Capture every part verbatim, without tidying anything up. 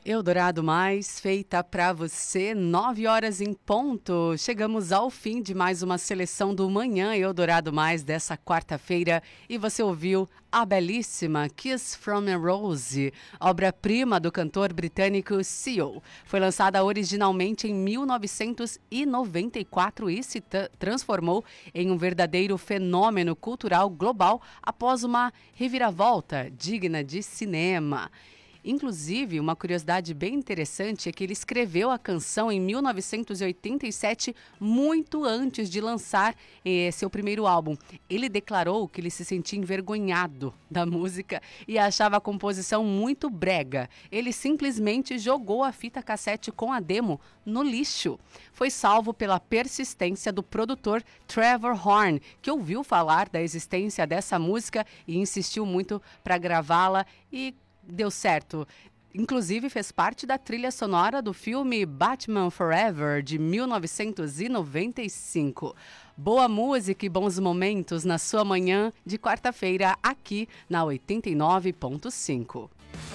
Eldorado Mais, feita pra você, nove horas em ponto. Chegamos ao fim de mais uma seleção do Manhã Eldorado Mais dessa quarta-feira e você ouviu a belíssima Kiss from a Rose, obra-prima do cantor britânico Seal. Foi lançada originalmente em mil novecentos e noventa e quatro e se t- transformou em um verdadeiro fenômeno cultural global após uma reviravolta digna de cinema. Inclusive, uma curiosidade bem interessante é que ele escreveu a canção em mil novecentos e oitenta e sete, muito antes de lançar eh, seu primeiro álbum. Ele declarou que ele se sentia envergonhado da música e achava a composição muito brega. Ele simplesmente jogou a fita cassete com a demo no lixo. Foi salvo pela persistência do produtor Trevor Horn, que ouviu falar da existência dessa música e insistiu muito para gravá-la e deu certo. Inclusive fez parte da trilha sonora do filme Batman Forever, de mil novecentos e noventa e cinco. Boa música e bons momentos na sua manhã de quarta-feira aqui na oitenta e nove ponto cinco.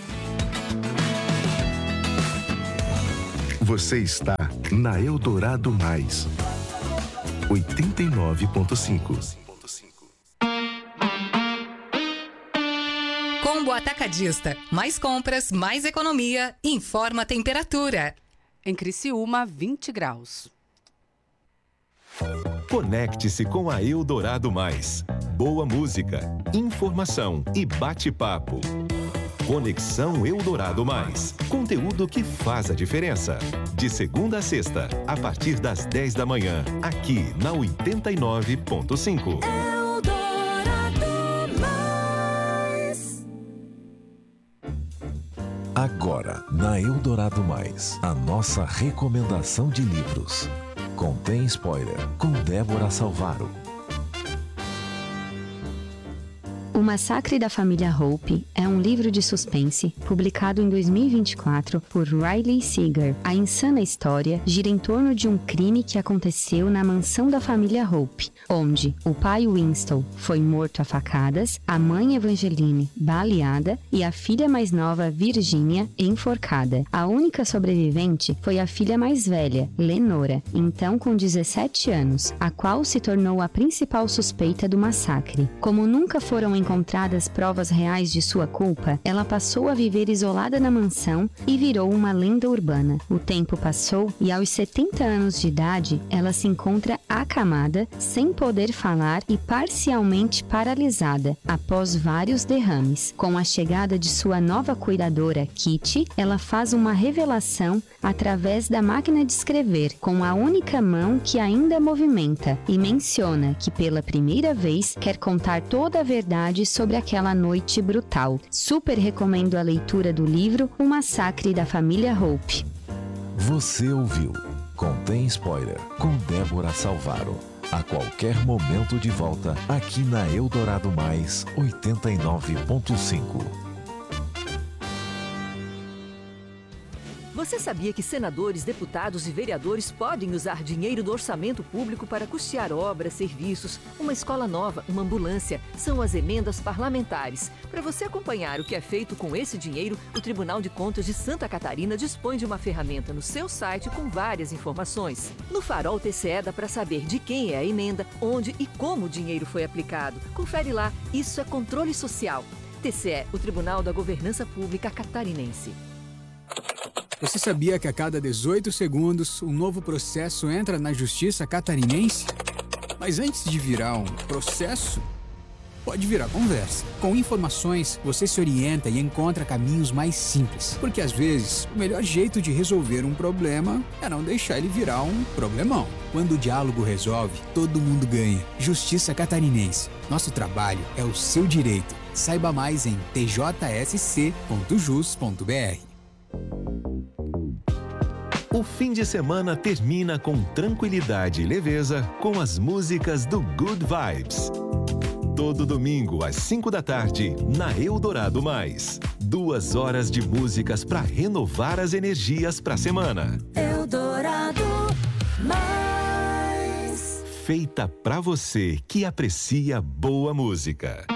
Você está na Eldorado Mais, oitenta e nove ponto cinco. Combo Atacadista. Mais compras, mais economia. Informa a temperatura. Em Criciúma, vinte graus. Conecte-se com a Eldorado Mais. Boa música, informação e bate-papo. Conexão Eldorado Mais. Conteúdo que faz a diferença. De segunda a sexta, a partir das dez da manhã, aqui na oitenta e nove ponto cinco. Agora, na Eldorado Mais, a nossa recomendação de livros. Contém spoiler, com Débora Salvaro. O Massacre da Família Hope é um livro de suspense publicado em dois mil e vinte e quatro por Riley Seeger. A insana história gira em torno de um crime que aconteceu na mansão da família Hope, onde o pai Winston foi morto a facadas, a mãe Evangeline baleada e a filha mais nova Virginia enforcada. A única sobrevivente foi a filha mais velha, Lenora, então com dezessete anos, a qual se tornou a principal suspeita do massacre. Como nunca foram encontradas provas reais de sua culpa, ela passou a viver isolada na mansão e virou uma lenda urbana. O tempo passou e aos setenta anos de idade, ela se encontra acamada, sem poder falar e parcialmente paralisada, após vários derrames. Com a chegada de sua nova cuidadora, Kitty, ela faz uma revelação através da máquina de escrever, com a única mão que ainda movimenta, e menciona que pela primeira vez quer contar toda a verdade sobre aquela noite brutal. Super recomendo a leitura do livro O Massacre da Família Hope. Você ouviu Contém Spoiler, com Débora Salvaro. A qualquer momento de volta, aqui na Eldorado Mais, oitenta e nove ponto cinco. Você sabia que senadores, deputados e vereadores podem usar dinheiro do orçamento público para custear obras, serviços, uma escola nova, uma ambulância? São as emendas parlamentares. Para você acompanhar o que é feito com esse dinheiro, o Tribunal de Contas de Santa Catarina dispõe de uma ferramenta no seu site com várias informações. No Farol T C E dá para saber de quem é a emenda, onde e como o dinheiro foi aplicado. Confere lá, isso é controle social. T C E, o Tribunal da Governança Pública Catarinense. Você sabia que a cada dezoito segundos um novo processo entra na Justiça Catarinense? Mas antes de virar um processo, pode virar conversa. Com informações, você se orienta e encontra caminhos mais simples. Porque às vezes, o melhor jeito de resolver um problema é não deixar ele virar um problemão. Quando o diálogo resolve, todo mundo ganha. Justiça Catarinense. Nosso trabalho é o seu direito. Saiba mais em t j s c ponto jus ponto b r. O fim de semana termina com tranquilidade e leveza com as músicas do Good Vibes. Todo domingo às cinco da tarde na Eldorado Mais. Duas horas de músicas para renovar as energias para a semana. Eldorado Mais. Feita para você que aprecia boa música.